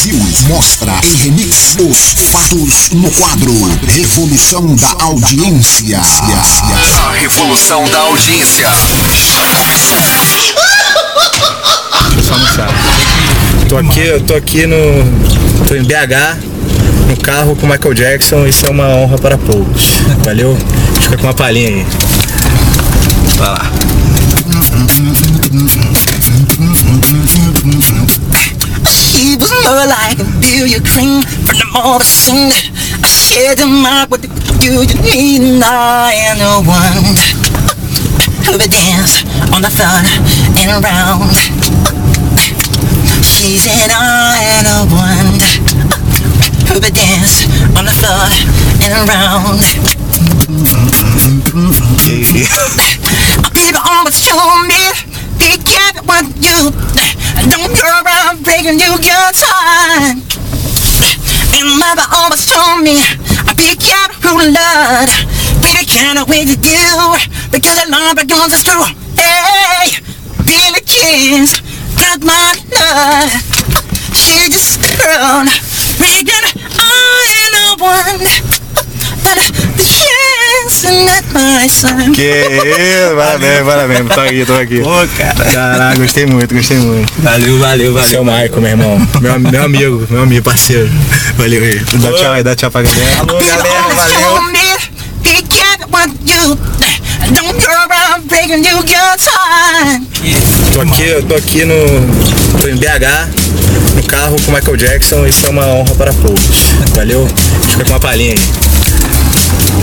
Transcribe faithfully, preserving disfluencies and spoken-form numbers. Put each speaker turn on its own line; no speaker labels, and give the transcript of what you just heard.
Brasil mostra em remix os fatos no quadro Revolução da Audiência.
A Revolução da Audiência.
Só anunciar. Tô aqui, eu tô aqui no. tô em B H, no carro com o Michael Jackson. Isso é uma honra para poucos. Valeu? Fica com uma palhinha aí. Vai lá.
She was more like a billiard cream from the more to sing. I shared the mark with you, you need not and no one who would dance on the floor and around. She said I and no one who would dance on the floor and around. People always told me, be careful what you don't go around breaking you your time. And mother always told me, be careful who love, be the kind of way to do, because the love begins is true. Hey, being the kids got my love. She just girl, regan I ain't no one.
Que isso, parabéns, parabéns, tô aqui, tô aqui.
Pô, cara.
Caraca, gostei muito, gostei muito.
Valeu, valeu, valeu.
Seu Michael, meu irmão, meu, meu amigo, meu amigo, parceiro. Valeu aí. Dá tchau aí, dá tchau pra galera.
Alô, galera, valeu.
Tô aqui, eu tô aqui no. tô em B H, no carro com o Michael Jackson. Isso é uma honra para poucos. Valeu? Fica com uma palhinha aí.